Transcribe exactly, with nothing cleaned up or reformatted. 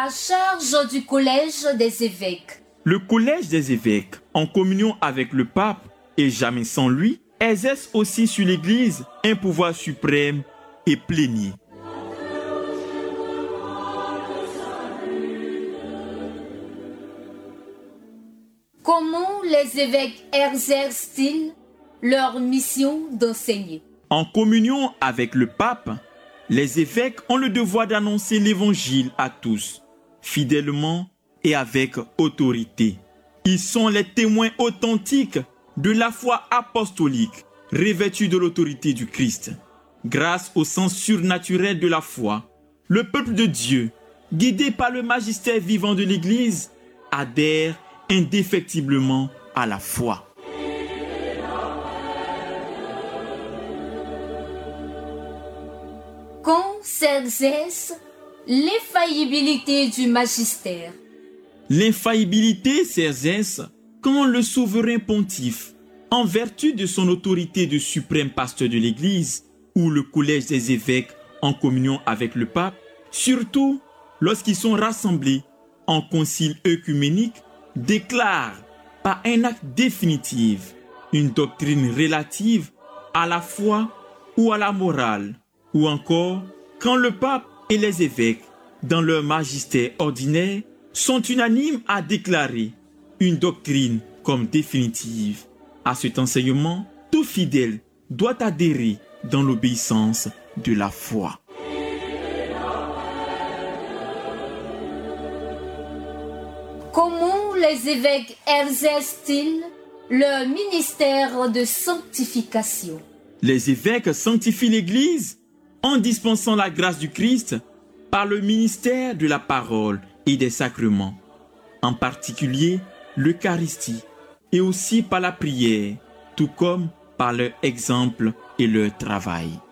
À charge du collège des évêques. Le collège des évêques, en communion avec le pape et jamais sans lui, exerce aussi sur l'Église un pouvoir suprême et plénier. Comment les évêques exercent-ils leur mission d'enseigner? En communion avec le pape, les évêques ont le devoir d'annoncer l'évangile à tous, fidèlement et avec autorité. Ils sont les témoins authentiques de la foi apostolique, revêtue de l'autorité du Christ. Grâce au sens surnaturel de la foi, le peuple de Dieu, guidé par le magistère vivant de l'Église, adhère indéfectiblement à la foi. Quand s'exerce l'infaillibilité du magistère? L'infaillibilité s'exerce quand le souverain pontife, en vertu de son autorité de suprême pasteur de l'Église, ou le collège des évêques en communion avec le pape, surtout lorsqu'ils sont rassemblés en concile œcuménique, déclare par un acte définitif une doctrine relative à la foi ou à la morale, ou encore quand le pape et les évêques, dans leur magistère ordinaire, sont unanimes à déclarer une doctrine comme définitive. À cet enseignement, tout fidèle doit adhérer dans l'obéissance de la foi. Comment les évêques exercent-ils leur ministère de sanctification? Les évêques sanctifient l'Église en dispensant la grâce du Christ par le ministère de la parole et des sacrements, en particulier l'Eucharistie, et aussi par la prière, tout comme par leur exemple et leur travail.